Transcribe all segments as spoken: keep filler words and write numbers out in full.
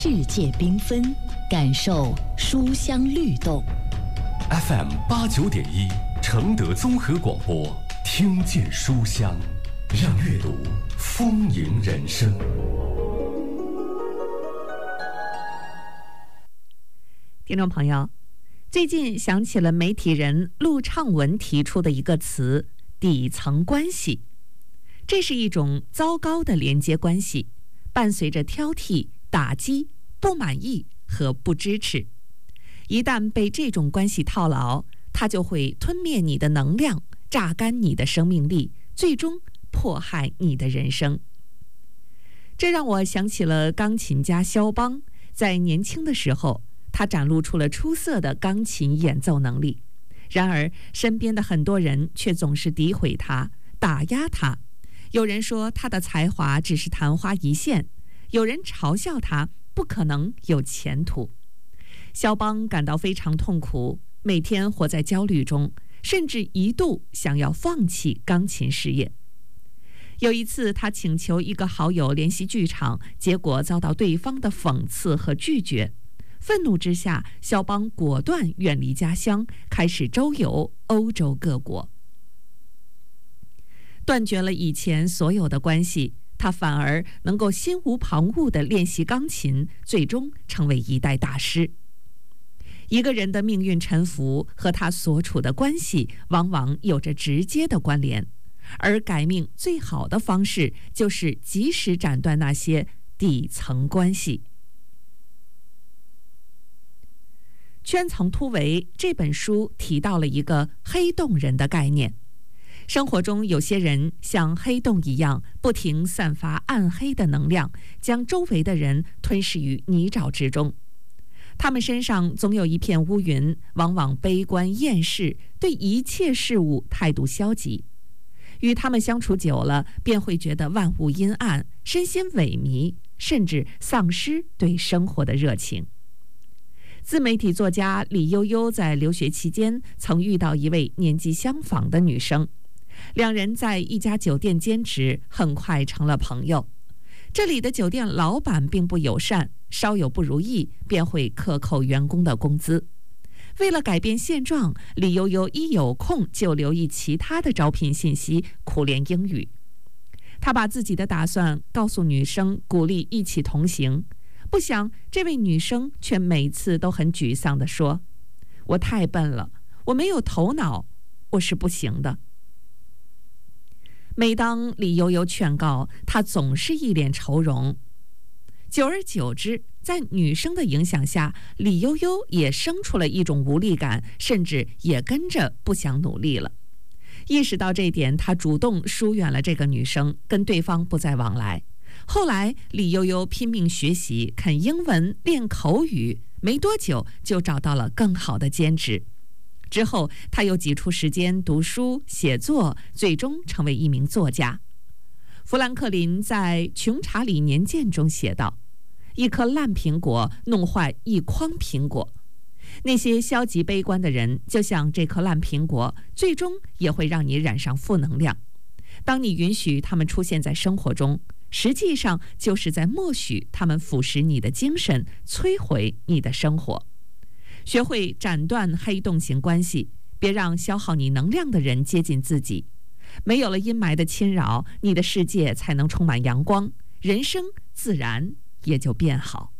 世界缤纷，感受书香律动。 F M 八九点一，承德综合广播，听见书香，让阅读丰盈人生。 听众朋友，最近想起了媒体人陆畅文提出的一个词——底层关系。这是一种糟糕的连接关系，伴随着挑剔、打击、不满意和不支持。一旦被这种关系套牢，它就会吞灭你的能量，榨干你的生命力，最终迫害你的人生。这让我想起了钢琴家肖邦，在年轻的时候，他展露出了出色的钢琴演奏能力。然而，身边的很多人却总是诋毁他，打压他。有人说他的才华只是昙花一现，有人嘲笑他不可能有前途。肖邦感到非常痛苦，每天活在焦虑中，甚至一度想要放弃钢琴事业。有一次，他请求一个好友联系剧场，结果遭到对方的讽刺和拒绝。愤怒之下，肖邦果断远离家乡，开始周游欧洲各国。断绝了以前所有的关系，他反而能够心无旁骛地练习钢琴，最终成为一代大师。一个人的命运沉浮和他所处的关系往往有着直接的关联，而改命最好的方式就是及时斩断那些底层关系。圈层突围这本书提到了一个黑洞人的概念。生活中有些人像黑洞一样，不停散发暗黑的能量，将周围的人吞噬于泥沼之中。他们身上总有一片乌云，往往悲观厌世，对一切事物态度消极。与他们相处久了，便会觉得万物阴暗，身心萎靡，甚至丧失对生活的热情。自媒体作家李悠悠在留学期间曾遇到一位年纪相仿的女生，两人在一家酒店兼职，很快成了朋友。这里的酒店老板并不友善，稍有不如意便会克扣员工的工资。为了改变现状，李悠悠一有空就留意其他的招聘信息，苦练英语。他把自己的打算告诉女生，鼓励一起同行。不想这位女生却每次都很沮丧地说：“我太笨了，我没有头脑，我是不行的。”每当李悠悠劝告，她总是一脸愁容。久而久之，在女生的影响下，李悠悠也生出了一种无力感，甚至也跟着不想努力了。意识到这点，她主动疏远了这个女生，跟对方不再往来。后来，李悠悠拼命学习，啃英文，练口语，没多久就找到了更好的兼职。之后，他又挤出时间读书、写作，最终成为一名作家。富兰克林在《穷查理年鉴》中写道：“一颗烂苹果弄坏一筐苹果。”那些消极悲观的人，就像这颗烂苹果，最终也会让你染上负能量。当你允许他们出现在生活中，实际上就是在默许他们腐蚀你的精神，摧毁你的生活。学会斩断黑洞型关系，别让消耗你能量的人接近自己。没有了阴霾的侵扰，你的世界才能充满阳光，人生自然也就变好。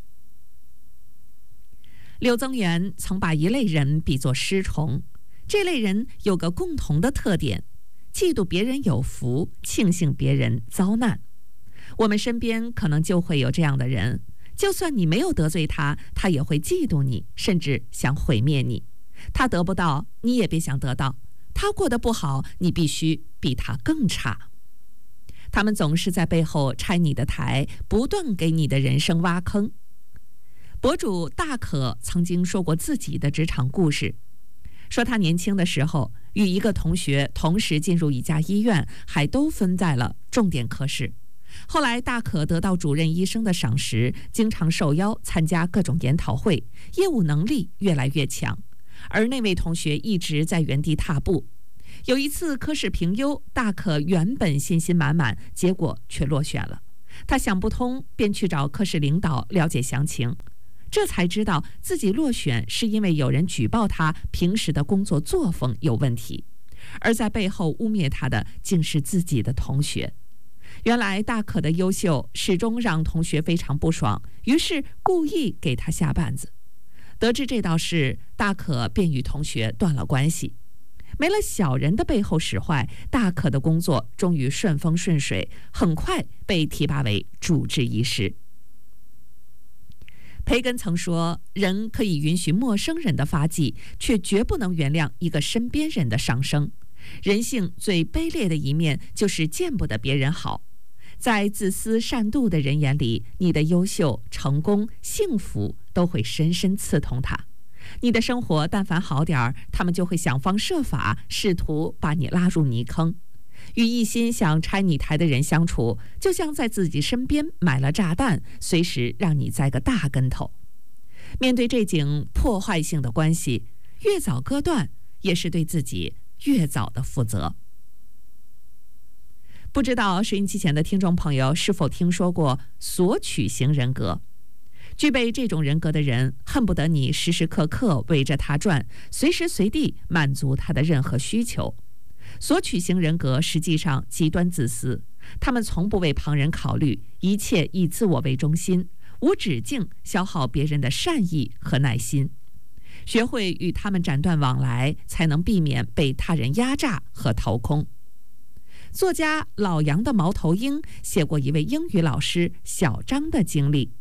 柳宗元曾把一类人比作尸虫，这类人有个共同的特点：嫉妒别人有福，庆幸别人遭难。我们身边可能就会有这样的人，就算你没有得罪他，他也会嫉妒你，甚至想毁灭你。他得不到，你也别想得到；他过得不好，你必须比他更差。他们总是在背后拆你的台，不断给你的人生挖坑。博主大可曾经说过自己的职场故事，说他年轻的时候与一个同学同时进入一家医院，还都分在了重点科室。后来大可得到主任医生的赏识，经常受邀参加各种研讨会，业务能力越来越强。而那位同学一直在原地踏步。有一次科室评优，大可原本信心满满，结果却落选了。 他想不通，便去找科室领导了解详情，这才知道自己落选是因为有人举报他平时的工作作风有问题，而在背后污蔑他的竟是自己的同学。原来大可的优秀始终让同学非常不爽，于是故意给他下绊子。得知这道事，大可便与同学断了关系。没了小人的背后使坏，大可的工作终于顺风顺水，很快被提拔为主治医师。培根曾说，人可以允许陌生人的发迹，却绝不能原谅一个身边人的上升。人性最卑劣的一面就是见不得别人好。在自私善妒的人眼里，你的优秀、成功、幸福都会深深刺痛他。你的生活但凡好点儿，他们就会想方设法试图把你拉入泥坑。与一心想拆你台的人相处，就像在自己身边买了炸弹，随时让你栽个大跟头。面对这种破坏性的关系，越早割断，也是对自己越早的负责。不知道收音机前的听众朋友是否听说过索取型人格？具备这种人格的人，恨不得你时时刻刻围着他转，随时随地满足他的任何需求。索取型人格实际上极端自私，他们从不为旁人考虑，一切以自我为中心，无止境消耗别人的善意和耐心。学会与他们斩断往来，才能避免被他人压榨和掏空。作家老杨的猫头鹰写过一位英语老师小张的经历。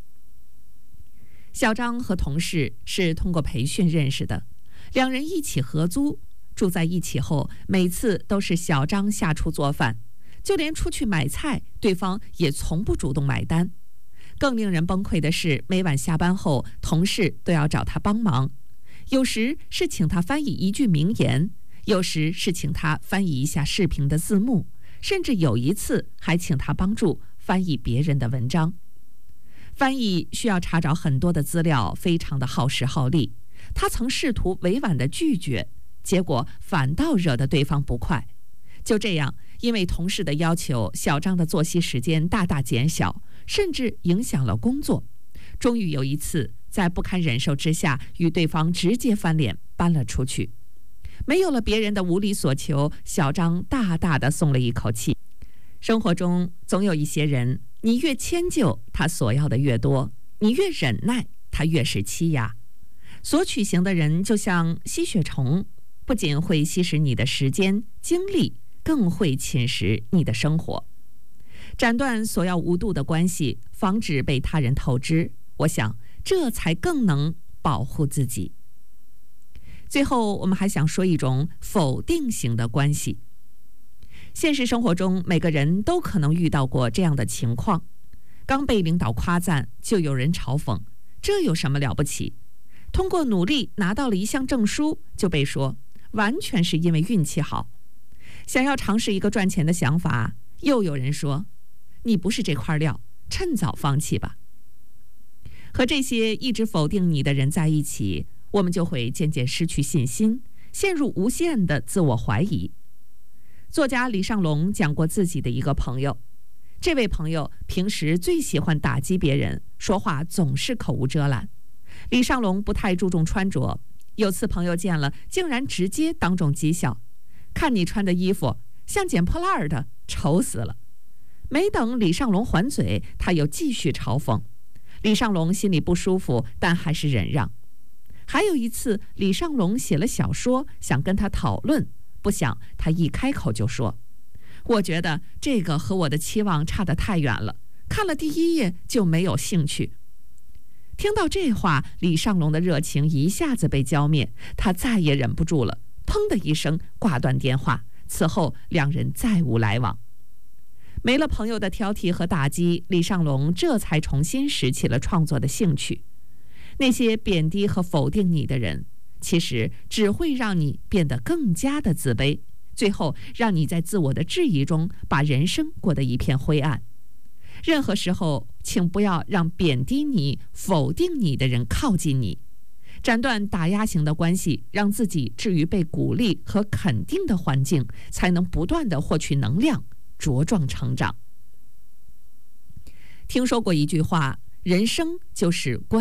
小张和同事是通过培训认识的，两人一起合租，住在一起后，每次都是小张下厨做饭，就连出去买菜，对方也从不主动买单。更令人崩溃的是，每晚下班后，同事都要找他帮忙，有时是请他翻译一句名言，有时是请他翻译一下视频的字幕，甚至有一次还请他帮助翻译别人的文章。翻译需要查找很多的资料，非常的耗时耗力。他曾试图委婉的拒绝，结果反倒惹得对方不快。就这样，因为同事的要求，小张的作息时间大大减小，甚至影响了工作。终于有一次，在不堪忍受之下，与对方直接翻脸，搬了出去。没有了别人的无理索求，小张大大的松了一口气。生活中总有一些人，你越迁就，他索要的越多；你越忍耐，他越是欺压。索取型的人就像吸血虫，不仅会吸食你的时间、精力，更会侵蚀你的生活。斩断索要无度的关系，防止被他人透支，我想这才更能保护自己。最后，我们还想说一种否定型的关系。现实生活中，每个人都可能遇到过这样的情况：刚被领导夸赞，就有人嘲讽，这有什么了不起？通过努力拿到了一项证书，就被说完全是因为运气好。想要尝试一个赚钱的想法，又有人说你不是这块料，趁早放弃吧。和这些一直否定你的人在一起，我们就会渐渐失去信心，陷入无限的自我怀疑。作家李尚龙讲过自己的一个朋友，这位朋友平时最喜欢打击别人，说话总是口无遮拦。李尚龙不太注重穿着，有次朋友见了，竟然直接当众讥笑：看你穿的衣服像捡破烂的，丑死了。没等李尚龙还嘴，他又继续嘲讽。李尚龙心里不舒服，但还是忍让。还有一次，李尚龙写了小说，想跟他讨论，不想他一开口就说：我觉得这个和我的期望差得太远了，看了第一页就没有兴趣。听到这话，李尚龙的热情一下子被浇灭，他再也忍不住了，砰的一声挂断电话。此后两人再无来往。没了朋友的挑剔和打击，李尚龙这才重新拾起了创作的兴趣。那些贬低和否定你的人，其实只会让你变得更加的自卑，最后让你在自我的质疑中把人生过得一片灰暗。任何时候，请不要让贬低你、否定你的人靠近你。斩断打压型的关系，让自己置于被鼓励和肯定的环境，才能不断地获取能量，茁壮成长。 听说过一句话，人生就是观